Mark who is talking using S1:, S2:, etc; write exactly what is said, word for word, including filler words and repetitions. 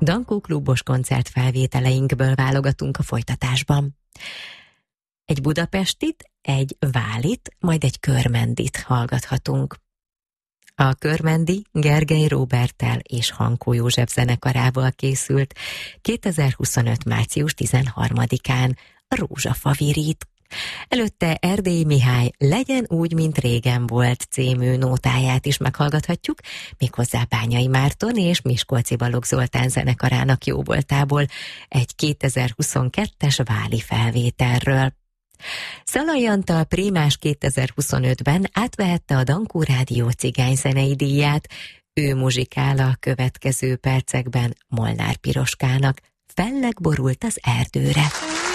S1: Dankó klubos koncertfelvételeinkből válogatunk a folytatásban. Egy budapestit, egy válit, majd egy körmendit hallgathatunk. A körmendi Gergely Róberttel és Hankó József zenekarával készült kétezer-huszonöt. március tizenharmadikán a Rózsafa virít. Előtte Erdélyi Mihály Legyen úgy, mint régen volt című nótáját is meghallgathatjuk, méghozzá Bányai Márton és Miskolci Balogh Zoltán zenekarának jóvoltából egy kétezer-huszonkettes váli felvételről. Szalai Antal prímás kétezer-huszonötben átvehette a Dankó Rádió cigányzenei díját, ő muzsikál a következő percekben Molnár Piroskának Felleg borult az erdőre.